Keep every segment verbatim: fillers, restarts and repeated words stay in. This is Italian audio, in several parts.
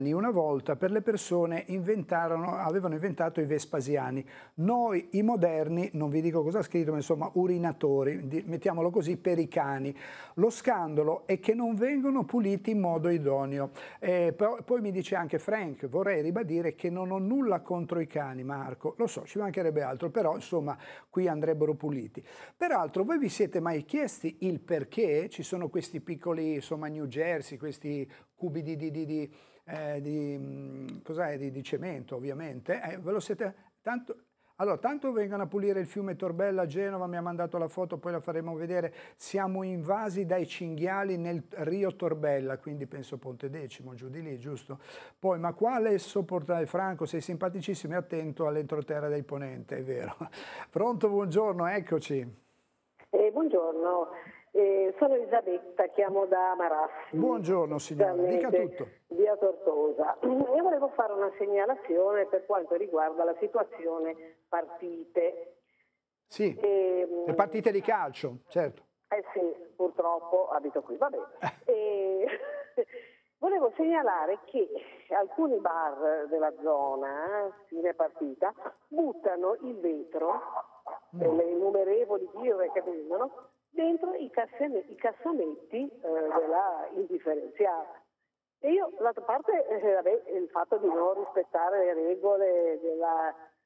Una volta per le persone inventarono, avevano inventato i vespasiani. Noi i moderni, non vi dico cosa ha scritto, ma insomma urinatori, di, mettiamolo così, per i cani. Lo scandalo è che non vengono puliti in modo idoneo. Eh, poi, poi mi dice anche Frank, vorrei ribadire che non ho nulla contro i cani, Marco, lo so, ci mancherebbe altro, però insomma qui andrebbero puliti. Peraltro voi vi siete mai chiesti il perché ci sono questi piccoli, insomma, New Jersey, questi cubi di, di, di, di Eh, di, cos'è, di, di cemento ovviamente, eh, ve lo siete, tanto, allora tanto vengano a pulire il fiume Torbella a Genova, mi ha mandato la foto, poi la faremo vedere, siamo invasi dai cinghiali nel Rio Torbella, quindi penso Ponte Decimo, giù di lì, giusto? Poi, ma quale sopportare Franco, sei simpaticissimo e attento all'entroterra del Ponente, è vero. Pronto, buongiorno, eccoci. Eh, buongiorno. Eh, sono Elisabetta, chiamo da Marassi. Buongiorno signora, dica tutto. Via Tortosa. Io volevo fare una segnalazione per quanto riguarda la situazione partite. Sì, eh, le partite di calcio, certo. Eh sì, purtroppo abito qui, va bene. eh, volevo segnalare che alcuni bar della zona, fine partita, buttano il vetro, mm. e le innumerevoli chiove che vendono, dentro i, i cassonetti eh, della indifferenziata. E io, d'altra parte, eh, vabbè, il fatto di non rispettare le regole della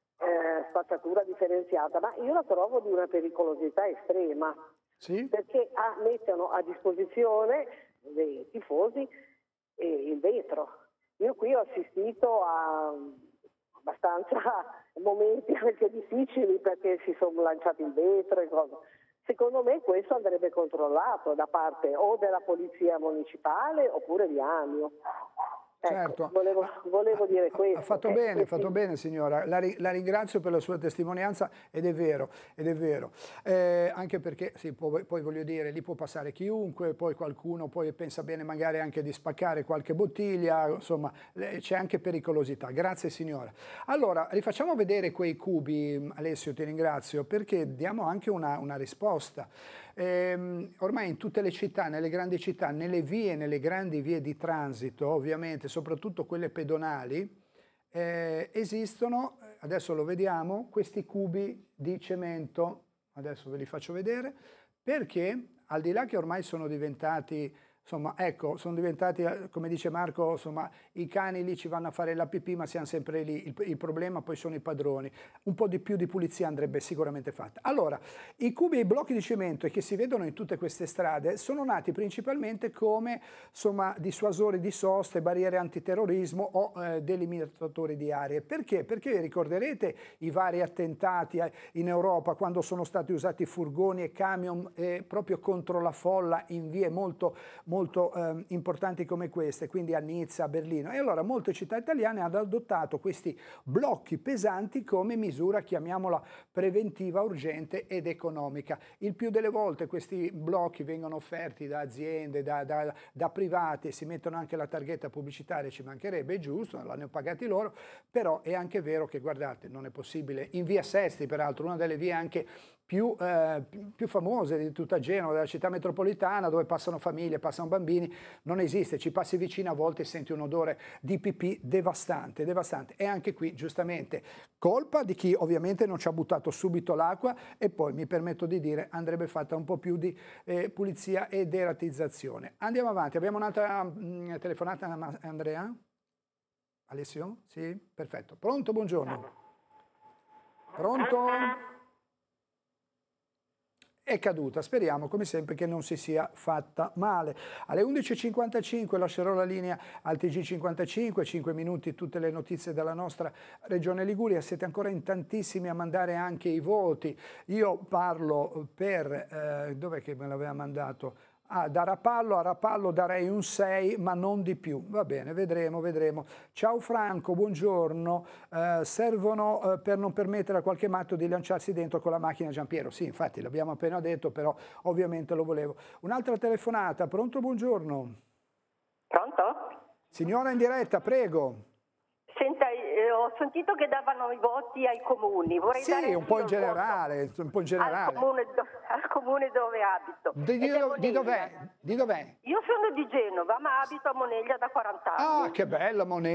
eh, spazzatura differenziata, ma io la trovo di una pericolosità estrema, sì? Perché ah, mettono a disposizione dei tifosi eh, il vetro. Io qui ho assistito a abbastanza momenti anche difficili perché si sono lanciati il vetro e cose. Secondo me questo andrebbe controllato da parte o della polizia municipale oppure di Amio. Ecco, certo. volevo, volevo dire questo. Ha fatto bene, ha fatto bene signora, la, la ringrazio per la sua testimonianza ed è vero, ed è vero. Eh, anche perché, sì, poi, poi voglio dire, lì può passare chiunque, poi qualcuno poi pensa bene magari anche di spaccare qualche bottiglia, insomma c'è anche pericolosità. Grazie signora. Allora, rifacciamo vedere quei cubi, Alessio, ti ringrazio, perché diamo anche una, una risposta. Eh, ormai in tutte le città, nelle grandi città, nelle vie, nelle grandi vie di transito, ovviamente, soprattutto quelle pedonali, eh, esistono, adesso lo vediamo, questi cubi di cemento, adesso ve li faccio vedere, perché al di là che ormai sono diventati, insomma, ecco, sono diventati, come dice Marco, insomma, i cani lì ci vanno a fare la pipì, ma siamo sempre lì, il, il problema poi sono i padroni. Un po' di più di pulizia andrebbe sicuramente fatta. Allora, i cubi e i blocchi di cemento che si vedono in tutte queste strade sono nati principalmente come, insomma, dissuasori di soste, barriere antiterrorismo o eh, delimitatori di aree. Perché? Perché ricorderete i vari attentati in Europa quando sono stati usati furgoni e camion eh, proprio contro la folla in vie molto molto eh, importanti come queste, quindi a Nizza, a Berlino. E allora molte città italiane hanno adottato questi blocchi pesanti come misura, chiamiamola, preventiva, urgente ed economica. Il più delle volte questi blocchi vengono offerti da aziende, da, da, da privati e si mettono anche la targhetta pubblicitaria, ci mancherebbe, è giusto, l'hanno pagati loro, però è anche vero che, guardate, non è possibile, in via Sesti, peraltro, una delle vie anche più, eh, più famose di tutta Genova, della città metropolitana, dove passano famiglie, passano bambini, non esiste, ci passi vicino a volte e senti un odore di pipì devastante, devastante. E anche qui, giustamente, colpa di chi ovviamente non ci ha buttato subito l'acqua e poi, mi permetto di dire, andrebbe fatta un po' più di eh, pulizia e deratizzazione. Andiamo avanti, abbiamo un'altra mh, telefonata, Andrea? Alessio? Sì? Perfetto. Pronto? Buongiorno. Pronto? È caduta, speriamo come sempre che non si sia fatta male. Alle undici e cinquantacinque lascerò la linea al T G cinquantacinque, cinque minuti tutte le notizie dalla nostra regione Liguria, siete ancora in tantissimi a mandare anche i voti. Io parlo per, eh, dov'è che me l'aveva mandato? Ah, da Rapallo a Rapallo darei un sei, ma non di più. Va bene, vedremo, vedremo. Ciao Franco, buongiorno. Eh, servono eh, per non permettere a qualche matto di lanciarsi dentro con la macchina Giampiero. Sì, infatti, l'abbiamo appena detto, però ovviamente lo volevo. Un'altra telefonata, pronto, buongiorno. Pronto? Signora in diretta, prego. Senta, eh, ho sentito che davano i voti ai comuni. Vorrei Sì, dare un po' in anch'io il voto generale, un po' in al generale. comune, do- al comune dove abito. Di, di ed è do- di Moneglia. dov'è? Di dov'è? Io sono di Genova, ma abito a Moneglia da quaranta Ah, anni. che bello, Monet.